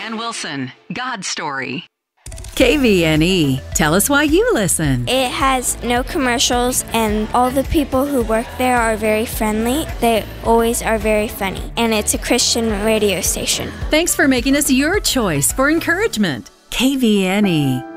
Ann Wilson, God Story. KVNE. Tell us why you listen. It has no commercials, and all the people who work there are very friendly. They always are very funny, and it's a Christian radio station. Thanks for making us your choice for encouragement. KVNE.